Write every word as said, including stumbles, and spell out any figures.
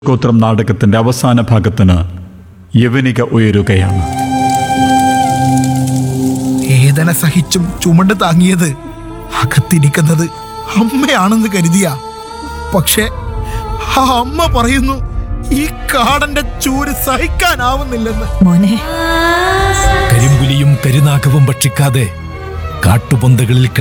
ഗോത്രം നാടകത്തിന്റെ അവസാന ഭാഗത്തിന് യവനിക ഉയരുകയാണ്. വേദന സഹിച്ചും ചുമണ്ട് താങ്ങിയത് അകത്തിരിക്കുന്നത് അമ്മയാണെന്ന് കരുതിയ, പക്ഷെ ആ അമ്മ പറയുന്നു ഈ കാടന്റെ ചൂര് സഹിക്കാനാവുന്നില്ലെന്ന്. മോനെ, കരിമ്പുലിയും കരുനാഗവും ഭക്ഷിക്കാതെ കാട്ടുപൊന്തകളിൽ